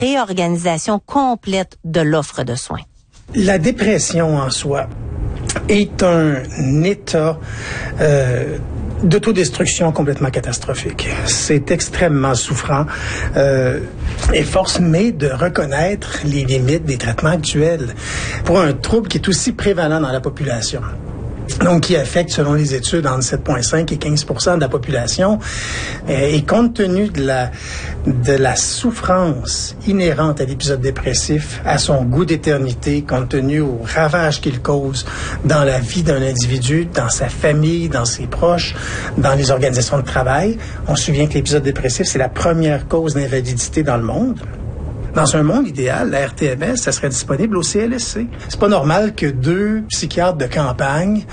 réorganisation complète de l'offre de soins. La dépression en soi est un état d'autodestruction complètement catastrophique. C'est extrêmement souffrant et force mais de reconnaître les limites des traitements actuels pour un trouble qui est aussi prévalent dans la population. Donc, qui affecte, selon les études, entre 7,5 et 15% de la population. Et compte tenu de la souffrance inhérente à l'épisode dépressif, à son goût d'éternité, compte tenu au ravage qu'il cause dans la vie d'un individu, dans sa famille, dans ses proches, dans les organisations de travail, on se souvient que l'épisode dépressif, c'est la première cause d'invalidité dans le monde. Dans un monde idéal, la RTMS, ça serait disponible au CLSC. C'est pas normal que 2 psychiatres de campagne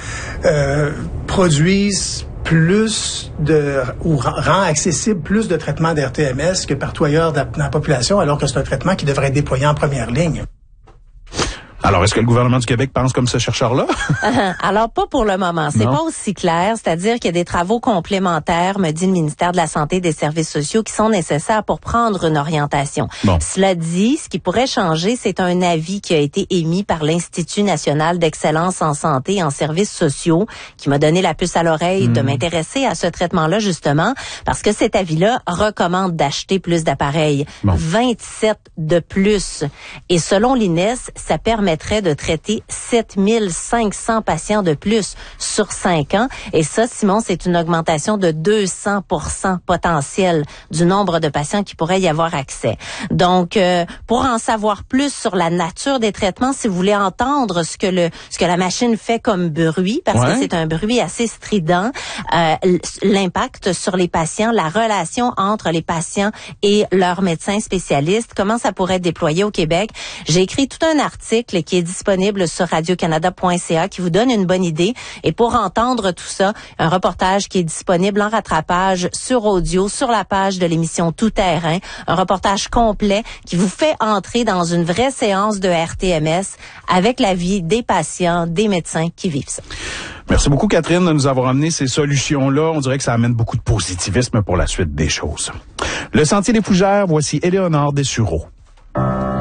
produisent plus ou rend accessible plus de traitements d'RTMS que partout ailleurs dans la population, alors que c'est un traitement qui devrait être déployé en première ligne. Alors, est-ce que le gouvernement du Québec pense comme ce chercheur-là? Alors, pas pour le moment. C'est pas aussi clair. C'est-à-dire qu'il y a des travaux complémentaires, me dit le ministère de la Santé et des Services sociaux, qui sont nécessaires pour prendre une orientation. Bon. Cela dit, ce qui pourrait changer, c'est un avis qui a été émis par l'Institut national d'excellence en santé et en services sociaux, qui m'a donné la puce à l'oreille de m'intéresser à ce traitement-là, justement, parce que cet avis-là recommande d'acheter plus d'appareils. 27 de plus. Et selon l'INES, ça permettrait de traiter 7500 patients de plus sur 5 ans. Et ça, Simon, c'est une augmentation de 200% potentiel du nombre de patients qui pourraient y avoir accès. Donc, pour en savoir plus sur la nature des traitements, si vous voulez entendre ce que la machine fait comme bruit, parce que c'est un bruit assez strident, l'impact sur les patients, la relation entre les patients et leurs médecins spécialistes, comment ça pourrait être déployé au Québec. J'ai écrit tout un article qui est disponible sur radiocanada.ca qui vous donne une bonne idée. Et pour entendre tout ça, un reportage qui est disponible en rattrapage sur audio, sur la page de l'émission Tout Terrain. Un reportage complet qui vous fait entrer dans une vraie séance de RTMS avec la vie des patients, des médecins qui vivent ça. Merci beaucoup, Catherine, de nous avoir amené ces solutions-là. On dirait que ça amène beaucoup de positivisme pour la suite des choses. Le Sentier des Fougères, voici Éléonore Dessureau.